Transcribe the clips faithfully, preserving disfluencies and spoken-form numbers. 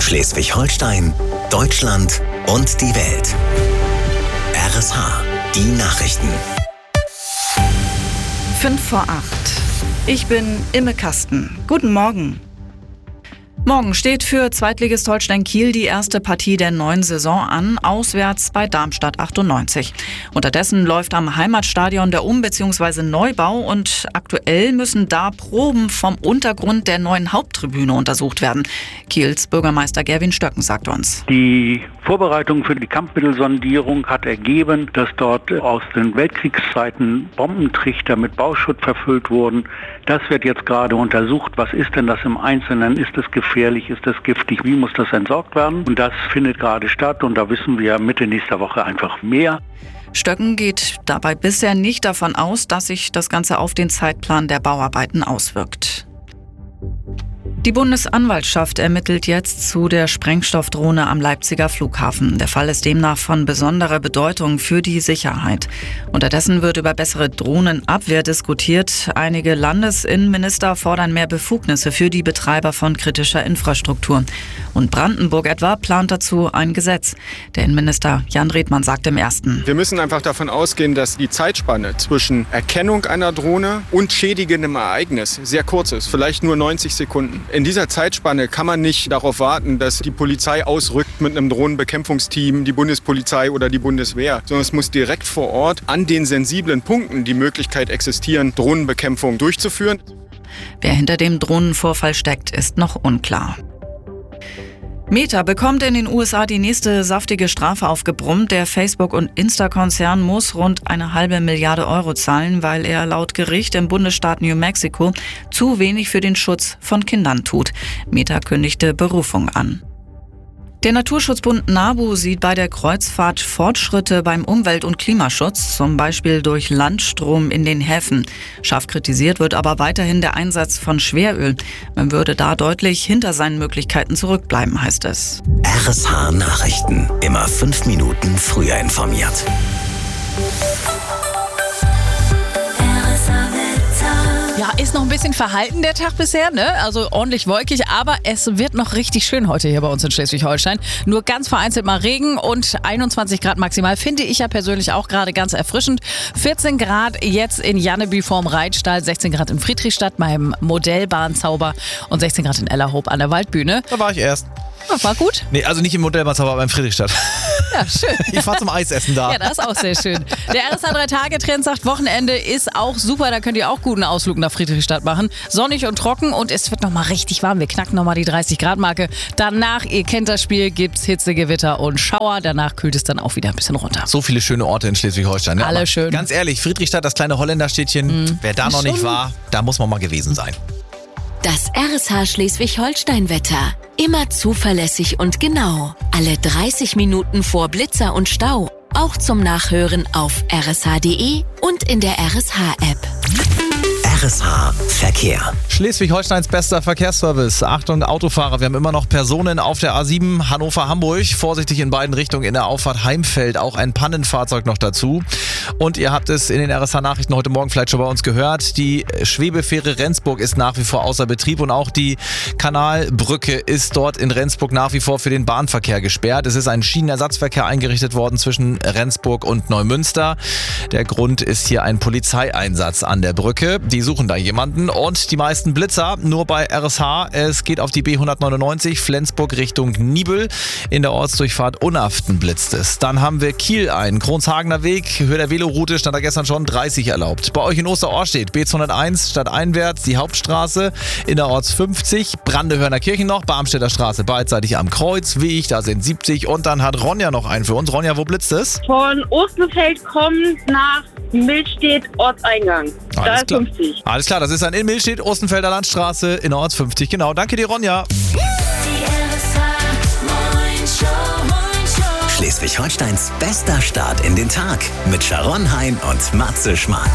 Schleswig-Holstein, Deutschland und die Welt. R S H, die Nachrichten. Fünf vor acht. Ich bin Imme Kasten. Guten Morgen. Morgen steht für Zweitligist Holstein Kiel die erste Partie der neuen Saison an, auswärts bei Darmstadt achtundneunzig. Unterdessen läuft am Heimatstadion der Um- bzw. Neubau und aktuell müssen da Proben vom Untergrund der neuen Haupttribüne untersucht werden. Kiels Bürgermeister Gerwin Stöcken sagt uns. Die Vorbereitung für die Kampfmittelsondierung hat ergeben, dass dort aus den Weltkriegszeiten Bombentrichter mit Bauschutt verfüllt wurden. Das wird jetzt gerade untersucht. Was ist denn das im Einzelnen? Ist es gefährlich? Ist es giftig? Wie muss das entsorgt werden? Und das findet gerade statt und da wissen wir Mitte nächster Woche einfach mehr. Stöcken geht dabei bisher nicht davon aus, dass sich das Ganze auf den Zeitplan der Bauarbeiten auswirkt. Die Bundesanwaltschaft ermittelt jetzt zu der Sprengstoffdrohne am Leipziger Flughafen. Der Fall ist demnach von besonderer Bedeutung für die Sicherheit. Unterdessen wird über bessere Drohnenabwehr diskutiert. Einige Landesinnenminister fordern mehr Befugnisse für die Betreiber von kritischer Infrastruktur. Und Brandenburg etwa plant dazu ein Gesetz. Der Innenminister Jan Redmann sagt im Ersten: Wir müssen einfach davon ausgehen, dass die Zeitspanne zwischen Erkennung einer Drohne und schädigendem Ereignis sehr kurz ist, vielleicht nur neunzig Sekunden. In dieser Zeitspanne kann man nicht darauf warten, dass die Polizei ausrückt mit einem Drohnenbekämpfungsteam, die Bundespolizei oder die Bundeswehr, sondern es muss direkt vor Ort an den sensiblen Punkten die Möglichkeit existieren, Drohnenbekämpfung durchzuführen. Wer hinter dem Drohnenvorfall steckt, ist noch unklar. Meta bekommt in den U S A die nächste saftige Strafe aufgebrummt. Der Facebook- und Insta-Konzern muss rund eine halbe Milliarde Euro zahlen, weil er laut Gericht im Bundesstaat New Mexico zu wenig für den Schutz von Kindern tut. Meta kündigte Berufung an. Der Naturschutzbund NABU sieht bei der Kreuzfahrt Fortschritte beim Umwelt- und Klimaschutz, zum Beispiel durch Landstrom in den Häfen. Scharf kritisiert wird aber weiterhin der Einsatz von Schweröl. Man würde da deutlich hinter seinen Möglichkeiten zurückbleiben, heißt es. R S H Nachrichten. Immer fünf Minuten früher informiert. Ja, ist noch ein bisschen verhalten der Tag bisher, ne? Also ordentlich wolkig, aber es wird noch richtig schön heute hier bei uns in Schleswig-Holstein. Nur ganz vereinzelt mal Regen und einundzwanzig Grad maximal finde ich ja persönlich auch gerade ganz erfrischend. vierzehn Grad jetzt in Janneby vorm Reitstall, sechzehn Grad in Friedrichstadt beim Modellbahnzauber und sechzehn Grad in Ellerhoop an der Waldbühne. Da war ich erst. Ja, war gut? Nee, also nicht im Modellbahnzauber, aber in Friedrichstadt. Ja, schön. Ich fahr zum Eisessen da. Ja, das ist auch sehr schön. Der R S H drei Tage Trend sagt, Wochenende ist auch super. Da könnt ihr auch guten Ausflug nach Friedrichstadt machen. Sonnig und trocken und es wird nochmal richtig warm. Wir knacken nochmal die dreißig Grad Marke. Danach, ihr kennt das Spiel, gibt's Hitze, Gewitter und Schauer. Danach kühlt es dann auch wieder ein bisschen runter. So viele schöne Orte in Schleswig-Holstein. Ne? Alle Aber schön. Ganz ehrlich, Friedrichstadt, das kleine Holländerstädtchen, mhm. wer da noch nicht war, da muss man mal gewesen sein. Das R S H Schleswig-Holstein-Wetter. Immer zuverlässig und genau. Alle dreißig Minuten vor Blitzer und Stau. Auch zum Nachhören auf r s h punkt d e und in der R S H-App. R S H Verkehr. Schleswig-Holsteins bester Verkehrsservice. Achtung Autofahrer, wir haben immer noch Personen auf der A sieben Hannover-Hamburg. Vorsichtig in beiden Richtungen in der Auffahrt Heimfeld. Auch ein Pannenfahrzeug noch dazu. Und ihr habt es in den R S H-Nachrichten heute Morgen vielleicht schon bei uns gehört. Die Schwebefähre Rendsburg ist nach wie vor außer Betrieb und auch die Kanalbrücke ist dort in Rendsburg nach wie vor für den Bahnverkehr gesperrt. Es ist ein Schienenersatzverkehr eingerichtet worden zwischen Rendsburg und Neumünster. Der Grund ist hier ein Polizeieinsatz an der Brücke. Die suchen da jemanden und die meisten Blitzer nur bei R S H. Es geht auf die B hundertneunundneunzig Flensburg Richtung Nibel. In der Ortsdurchfahrt Unaften blitzt es. Dann haben wir Kiel ein. Kronshagener Weg, Höhe der Veloroute stand da gestern schon dreißig erlaubt. Bei euch in Osterort steht B zweihunderteins stadteinwärts die Hauptstraße in der Orts fünfzig. Brandehörner Kirchen noch, Barmstädter Straße beidseitig am Kreuzweg, da sind siebzig und dann hat Ronja noch einen für uns. Ronja, wo blitzt es? Von Osterfeld kommt nach Milstedt Ortseingang. Da Alles ist klar. fünfzig. Alles klar, das ist dann in Milstedt, Ostenfelder Landstraße in der Orts fünfzig. Genau, danke dir Ronja. Schleswig-Holsteins bester Start in den Tag mit Sharon Hein und Matze Schmark.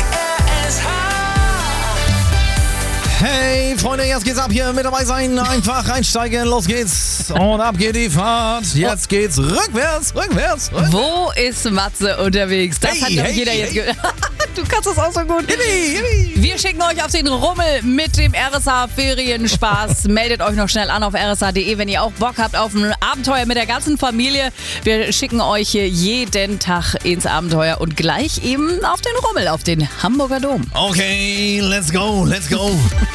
Hey Freunde, jetzt geht's ab hier mit dabei sein, einfach einsteigen, los geht's und ab geht die Fahrt. Jetzt geht's rückwärts, rückwärts, rückwärts. Wo ist Matze unterwegs? Das Hey, hat doch hey, jeder hey. jetzt gehört. Du kannst das auch so gut. Wir schicken euch auf den Rummel mit dem R S H Ferienspaß. Meldet euch noch schnell an auf r s h punkt d e, wenn ihr auch Bock habt auf ein Abenteuer mit der ganzen Familie. Wir schicken euch hier jeden Tag ins Abenteuer und gleich eben auf den Rummel, auf den Hamburger Dom. Okay, let's go, let's go.